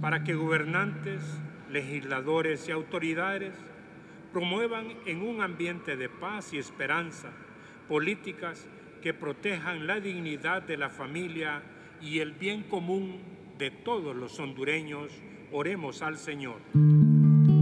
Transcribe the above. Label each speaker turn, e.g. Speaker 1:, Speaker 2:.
Speaker 1: para que gobernantes, legisladores y autoridades promuevan en un ambiente de paz y esperanza políticas que protejan la dignidad de la familia y el bien común de todos los hondureños. Oremos al Señor.